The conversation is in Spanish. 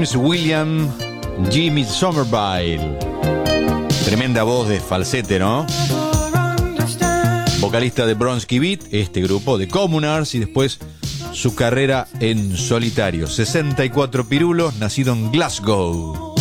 James William Jimmy Somerville. Tremenda voz de falsete, ¿no? Vocalista de Bronski Beat, este grupo de Communards, y después su carrera en solitario. 64 pirulos, nacido en Glasgow.